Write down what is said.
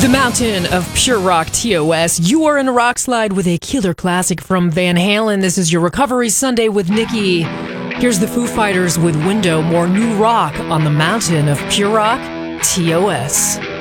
The Mountain of Pure Rock TOS. You are in a rock slide with a killer classic from Van Halen. This is your Recovery Sunday with Nikki. Here's the Foo Fighters with Window. More new rock on the Mountain of Pure Rock TOS.